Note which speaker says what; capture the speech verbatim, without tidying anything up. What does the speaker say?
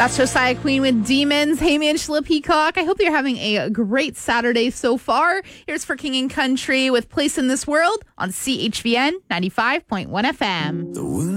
Speaker 1: That's Josiah Queen with Demons. Hey, man, Angela Peacock. I hope you're having a great Saturday so far. Here's for King and Country with Place in This World on C H V N ninety-five point one F M.